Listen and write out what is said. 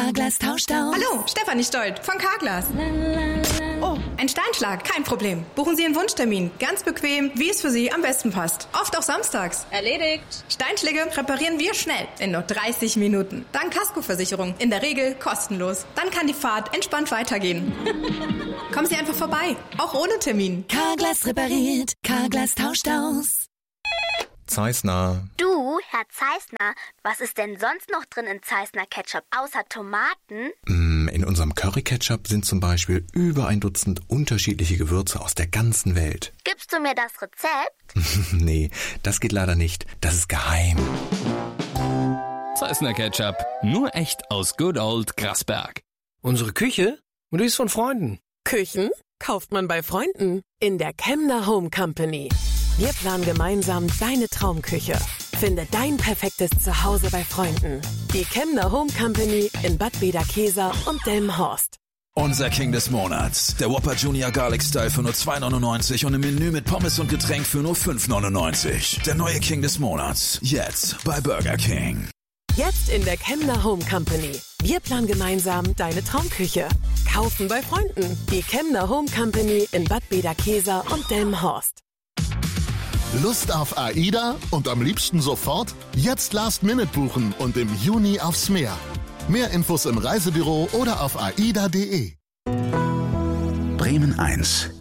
Carglass tauscht aus. Hallo, Stefanie Stolt von Carglass. Oh, ein Steinschlag, kein Problem. Buchen Sie Ihren Wunschtermin. Ganz bequem, wie es für Sie am besten passt. Oft auch samstags. Erledigt. Steinschläge reparieren wir schnell, in nur 30 Minuten. Dank Kaskoversicherung, in der Regel kostenlos. Dann kann die Fahrt entspannt weitergehen. Kommen Sie einfach vorbei, auch ohne Termin. Carglass repariert, Carglass tauscht aus. Zeissner. Du, Herr Zeissner, was ist denn sonst noch drin in Zeissner Ketchup, außer Tomaten? In unserem Curry-Ketchup sind zum Beispiel über 1 Dutzend unterschiedliche Gewürze aus der ganzen Welt. Gibst du mir das Rezept? Nee, das geht leider nicht. Das ist geheim. Zeissner Ketchup, nur echt aus Good Old Grasberg. Unsere Küche? Und die ist von Freunden. Küchen kauft man bei Freunden in der Kemner Home Company. Wir planen gemeinsam deine Traumküche. Finde dein perfektes Zuhause bei Freunden. Die Kemner Home Company in Bad Bederkesa und Delmenhorst. Unser King des Monats. Der Whopper Junior Garlic Style für nur 2,99 und im Menü mit Pommes und Getränk für nur 5,99. Der neue King des Monats. Jetzt bei Burger King. Jetzt in der Kemner Home Company. Wir planen gemeinsam deine Traumküche. Kaufen bei Freunden. Die Kemner Home Company in Bad Bederkesa und Delmenhorst. Lust auf AIDA und am liebsten sofort? Jetzt Last-Minute buchen und im Juni aufs Meer. Mehr Infos im Reisebüro oder auf aida.de. Bremen 1.